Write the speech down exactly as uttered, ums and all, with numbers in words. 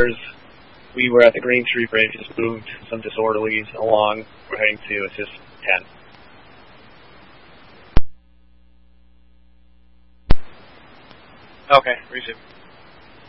cars. We were at the Green Street Bridge, just moved some disorderlies along. We're heading to assist ten. Okay, resume.